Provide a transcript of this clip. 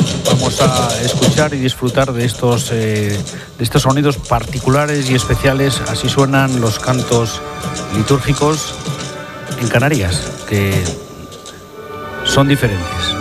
Vamos a escuchar y disfrutar de estos sonidos particulares y especiales. Así suenan los cantos litúrgicos en Canarias, que son diferentes.